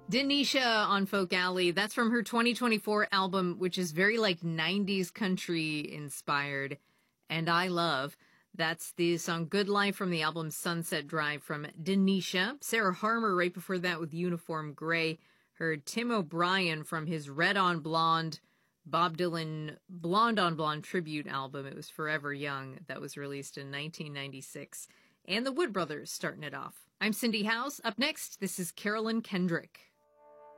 Denisha on Folk Alley. That's from her 2024 album, which is very like 90s country inspired, and I love. That's the song Good Life from the album Sunset Drive from Denisha. Sarah Harmer right before that with Uniform Gray. Heard Tim O'Brien from his Red on Blonde, Bob Dylan Blonde on Blonde tribute album. It was Forever Young. That was released in 1996. And the Wood Brothers starting it off. I'm Cindy House. Up next, this is Carolyn Kendrick.